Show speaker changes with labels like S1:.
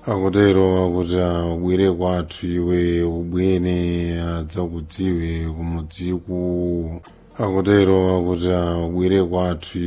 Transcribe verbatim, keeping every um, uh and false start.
S1: akutero akuti ubwere kwathu iwe ubwene adzakudziwe kumudziku akutero akuti ubwere kwathu